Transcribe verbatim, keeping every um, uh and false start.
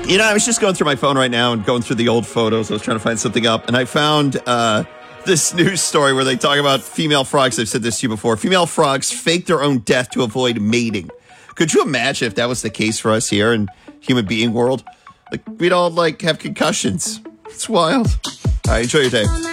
You know, I was just going through my phone right now and going through the old photos. I was trying to find something up, and I found uh, this news story where they talk about female frogs. I've said this to you before. Female frogs fake their own death to avoid mating. Could you imagine if that was the case for us here in human being world? Like, we'd all, like, have concussions. It's wild. All right, enjoy your day.